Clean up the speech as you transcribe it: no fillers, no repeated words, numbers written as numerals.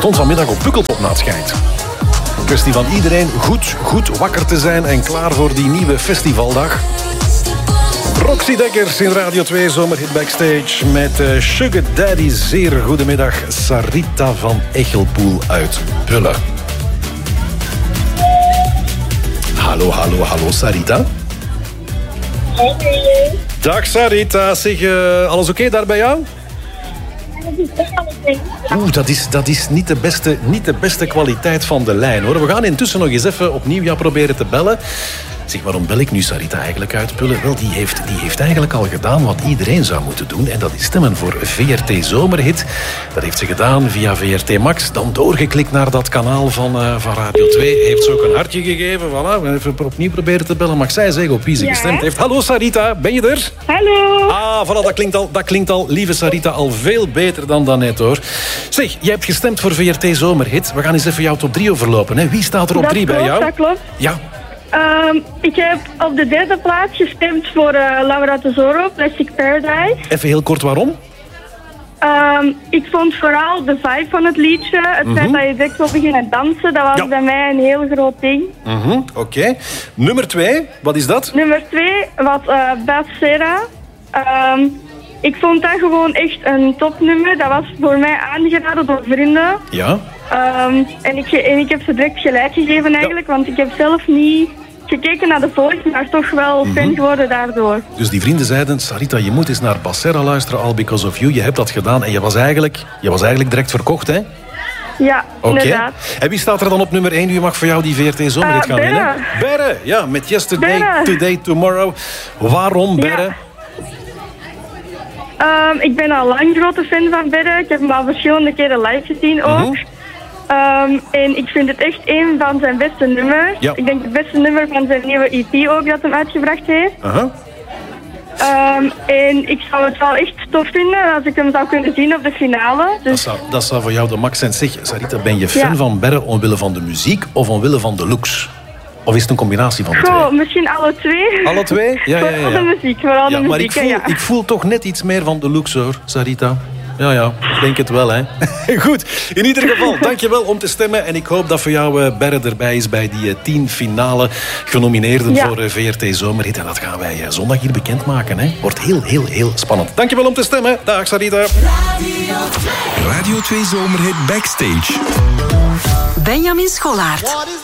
stond vanmiddag op Pukkelpop naar het schijnt. Kwestie van iedereen goed wakker te zijn en klaar voor die nieuwe festivaldag. Roxy Dekkers in Radio 2 Zomerhit Backstage met Sugar Daddy. Zeer goedemiddag, Sarita van Echelpoel uit Bulle. Hallo Sarita. Hey. Dag Sarita, zeg, alles oké daar bij jou? Oeh, dat is niet de beste kwaliteit van de lijn, hoor. We gaan intussen nog eens even opnieuw jou proberen te bellen. Zeg, waarom bel ik nu Sarita eigenlijk uit Pullen? Wel, die heeft eigenlijk al gedaan wat iedereen zou moeten doen. En dat is stemmen voor VRT Zomerhit. Dat heeft ze gedaan via VRT Max. Dan doorgeklikt naar dat kanaal van Radio 2. Heeft ze ook een hartje gegeven. Voilà, we even opnieuw proberen te bellen. Mag zij zeggen op wie ze gestemd heeft? Hallo Sarita, ben je er? Hallo. Ah, voilà, dat klinkt al, lieve Sarita, al veel beter dan daarnet, hoor. Zeg, jij hebt gestemd voor VRT Zomerhit. We gaan eens even jouw top 3 overlopen. Hè? Wie staat er op 3 bij jou? Dat klopt. Ja. Ik heb op de 3e plaats gestemd voor Laura Tesoro, Plastic Paradise. Even heel kort, waarom? Ik vond vooral de vibe van het liedje. Het feit dat je direct wil beginnen dansen, dat was bij mij een heel groot ding. Oké. Nummer 2, wat is dat? Nummer 2 was Bad Sera. Ik vond dat gewoon echt een topnummer. Dat was voor mij aangeraden door vrienden. Ja. En ik heb ze direct gelijk gegeven eigenlijk, want ik heb zelf niet gekeken naar de volk, maar toch wel fan geworden daardoor. Dus die vrienden zeiden, Sarita, je moet eens naar Bassera luisteren, All Because of You. Je hebt dat gedaan en je was eigenlijk direct verkocht, hè? Ja, inderdaad. En wie staat er dan op nummer 1? Wie mag voor jou die VRT Zomerhit gaan winnen? Berre, ja, met Yesterday, Berre. Today, Tomorrow. Waarom Berre? Ik ben al lang grote fan van Berre. Ik heb hem al verschillende keren live gezien ook. En ik vind het echt een van zijn beste nummers. Ja. Ik denk het beste nummer van zijn nieuwe EP ook dat hem uitgebracht heeft. En ik zou het wel echt tof vinden als ik hem zou kunnen zien op de finale. Dus... Dat zou voor jou de max zijn. Zeg, Sarita, ben je fan van Berre omwille van de muziek of omwille van de looks? Of is het een combinatie van de twee? Misschien alle twee. Alle twee? Ja. Vooral de muziek. Maar ik voel toch net iets meer van de looks, hoor, Sarita. Ja, ik denk het wel, hè. Goed, in ieder geval, dankjewel om te stemmen. En ik hoop dat voor jou Berre erbij is bij die 10 finale genomineerden voor VRT Zomerhit. En dat gaan wij zondag hier bekendmaken, hè. Wordt heel spannend. Dankjewel om te stemmen. Dag, Sarita. Radio 2 Zomerhit Backstage. Benjamin Scholaert.